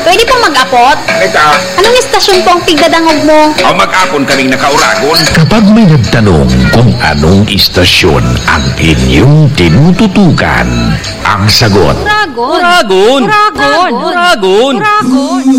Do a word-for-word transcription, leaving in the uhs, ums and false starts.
Pwede pong mag-apot? Eka, Anong istasyon po ang tigdadangog mo? o mag-apon kaming nakauragon. Kapag may nagtanong kung anong istasyon ang inyong tinututukan, ang sagot, Uragon. Uragon! Uragon. Uragon! Uragon.